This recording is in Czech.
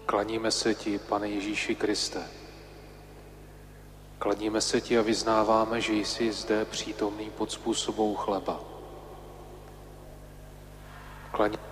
Klaníme se ti, Pane Ježíši Kriste. Klaníme se ti a vyznáváme, že jsi zde přítomný pod způsobou chleba. Klaníme